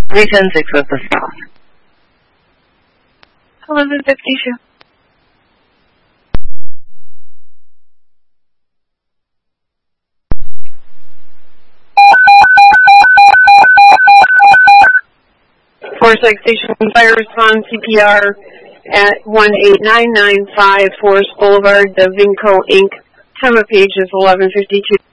310-6 was the stop. 1152. Forsyth Station Fire Response CPR at 18995 Forest Boulevard. The Vinco Inc. Time of page is 11:52.